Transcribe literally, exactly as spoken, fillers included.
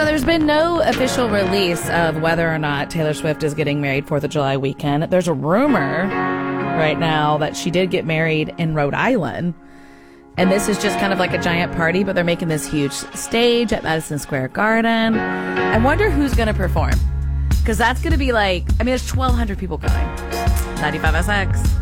So there's been no official release of whether or not Taylor Swift is getting married fourth of July weekend. There's a rumor right now that she did get married in Rhode Island. And this is just kind of like a giant party, but they're making this huge stage at Madison Square Garden. I wonder who's going to perform. Because that's going to be like, I mean, there's twelve hundred people coming. ninety-five S X.